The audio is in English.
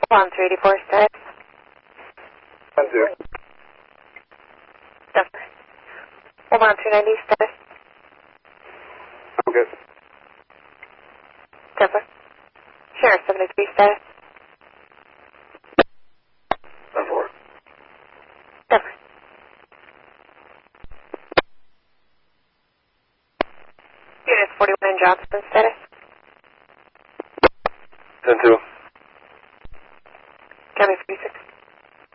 One 384 status. 10-2. Denver. One 290 status. Okay. Denver. Sheriff 73 status. 10-4. Denver. Unit 41 in Johnson status. 10-2. County 36.